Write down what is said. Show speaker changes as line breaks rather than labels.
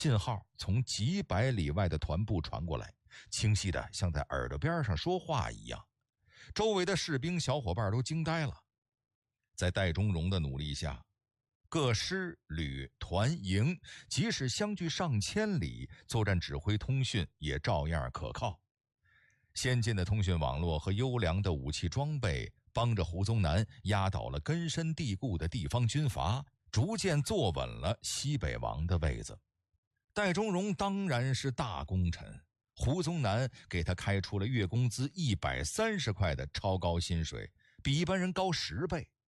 信号从几百里外的团部传过来，清晰的像在耳朵边上说话一样。周围的士兵小伙伴都惊呆了。在戴忠荣的努力下，各师、旅、团、营，即使相距上千里，作战指挥通讯也照样可靠。先进的通讯网络和优良的武器装备，帮着胡宗南压倒了根深蒂固的地方军阀，逐渐坐稳了西北王的位子。戴忠荣当然是大功臣，胡宗南给他开出了月工资130块的超高薪水，比一般人高10倍。